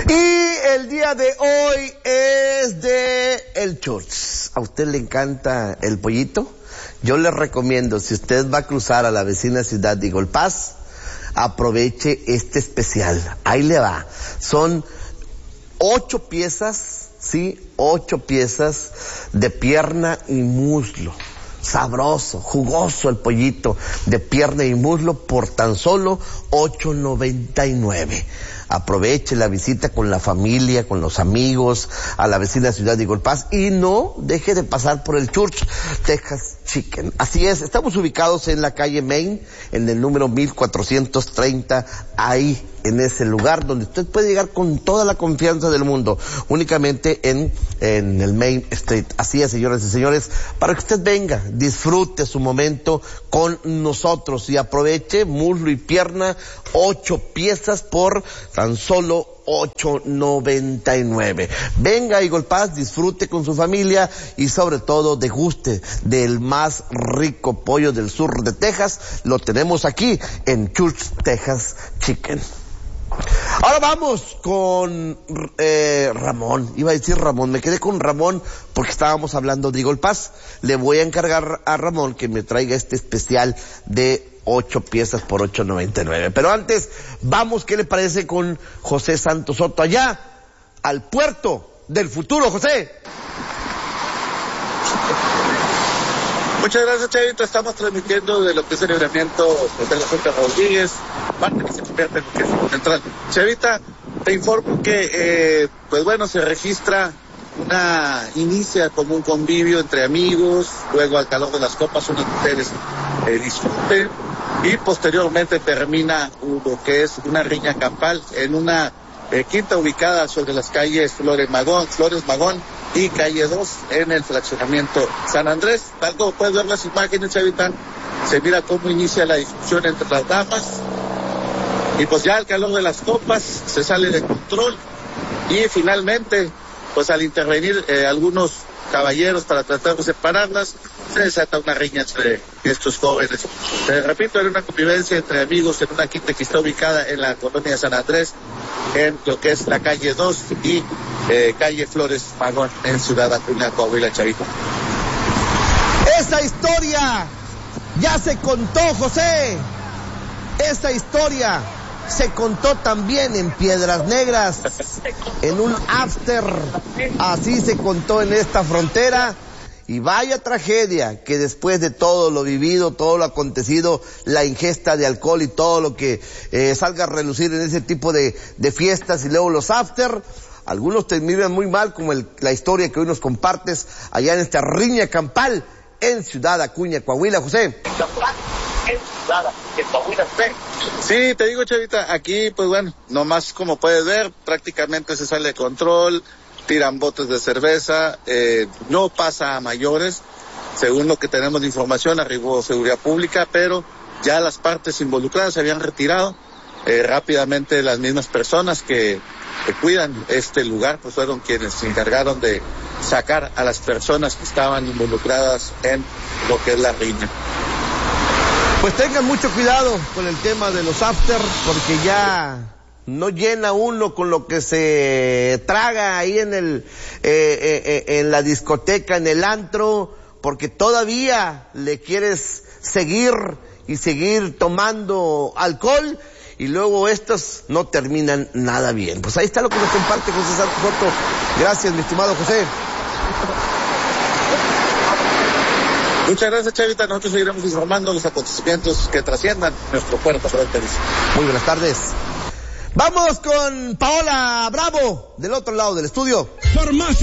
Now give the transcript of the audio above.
Y el día de hoy es de el Church. ¿A usted le encanta el pollito? Yo le recomiendo, si usted va a cruzar a la vecina ciudad de Eagle Pass, aproveche este especial. Ahí le va. Son 8 piezas, ¿sí? 8 piezas de pierna y muslo. Sabroso, jugoso el pollito de pierna y muslo por tan solo $8.99. Aproveche la visita con la familia, con los amigos, a la vecina ciudad de Eagle Pass y no deje de pasar por el Church Texas Chicken. Así es, estamos ubicados en la calle Main, en el número 1430, ahí en ese lugar donde usted puede llegar con toda la confianza del mundo, únicamente en el Main Street. Así es, señoras y señores, para que usted venga, disfrute su momento con nosotros y aproveche muslo y pierna, 8 piezas por tan solo $8.99. Venga a Eagle Pass, disfrute con su familia y sobre todo deguste del más rico pollo del sur de Texas. Lo tenemos aquí en Church Texas Chicken. Ahora vamos con Ramón. Iba a decir Ramón, me quedé con Ramón porque estábamos hablando de Eagle Pass. Le voy a encargar a Ramón que me traiga este especial de 8 piezas por $8.99. Pero antes, vamos, ¿qué le parece con José Santos Soto allá al puerto del futuro, José? Muchas gracias, Chavito. Estamos transmitiendo de lo que es el libramiento de la Fuente Rodríguez, parte que se convierte en lo que es central. Chavita, te informo que, se registra inicia como un convivio entre amigos, luego al calor de las copas unos ustedes disfruten y posteriormente termina lo que es una riña campal en una quinta ubicada sobre las calles Flores Magón y calle 2 en el fraccionamiento San Andrés. Tal como puedes ver las imágenes, Chavita, se mira cómo inicia la discusión entre las damas y pues ya al calor de las copas se sale de control y finalmente pues al intervenir algunos caballeros para tratar de separarlas, se desata una riña entre estos jóvenes. Repito, era una convivencia entre amigos en una quinta que está ubicada en la colonia San Andrés, en lo que es la calle 2 y calle Flores Magón, en Ciudad Acuña, Coahuila, Chavito. Esa historia ya se contó, José. Esa historia se contó también en Piedras Negras, en un after, así se contó en esta frontera, y vaya tragedia que después de todo lo vivido, todo lo acontecido, la ingesta de alcohol y todo lo que salga a relucir en ese tipo de fiestas y luego los after, algunos terminan muy mal, como la historia que hoy nos compartes allá en esta riña campal en Ciudad Acuña, Coahuila, José. Sí, te digo, Chavita, aquí nomás como puedes ver, prácticamente se sale de control, tiran botes de cerveza, no pasa a mayores, según lo que tenemos de información, arribó seguridad pública, pero ya las partes involucradas se habían retirado, rápidamente las mismas personas que cuidan este lugar, pues fueron quienes se encargaron de sacar a las personas que estaban involucradas en lo que es la riña. Pues tengan mucho cuidado con el tema de los after, porque ya no llena uno con lo que se traga ahí en la discoteca, en el antro, porque todavía le quieres seguir tomando alcohol y luego estos no terminan nada bien. Pues ahí está lo que nos comparte José Santos Soto. Gracias, mi estimado José. Muchas gracias, Chavita. Nosotros seguiremos informando los acontecimientos que trasciendan nuestro puerto fronterizo. Muy buenas tardes. Vamos con Paola Bravo, del otro lado del estudio. Farmacia